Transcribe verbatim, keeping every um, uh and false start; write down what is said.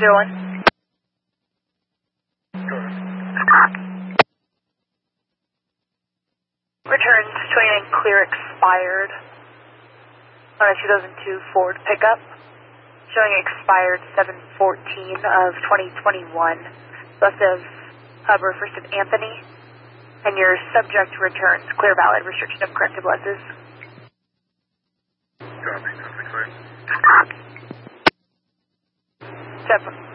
Dylan. Returns twenty-nine clear expired on a two thousand two Ford pickup, showing expired seven fourteen of twenty twenty-one, left of Hubbard, first of Anthony, and your subject returns clear valid, restriction of corrective lenses. Copy, nothing clear. Seven.